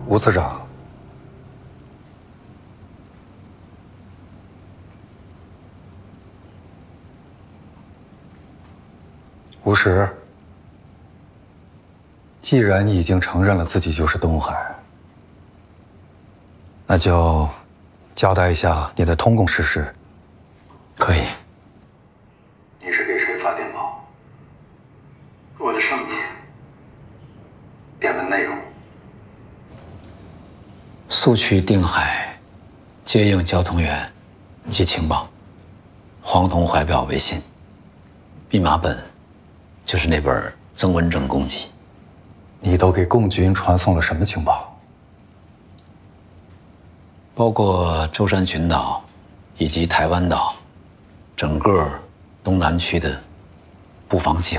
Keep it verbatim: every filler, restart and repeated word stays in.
吴次长，吴石，既然你已经承认了自己就是东海，那就交代一下你的通共事实。 可以。 你是给谁发电报？ 我的上级。 电文内容。 速去定海，接应交通员及情报。黄铜怀表为信，密码本就是那本曾文正公辑。 你都给共军传送了什么情报？ 包括舟山群岛以及台湾岛，整个东南区的布防计划。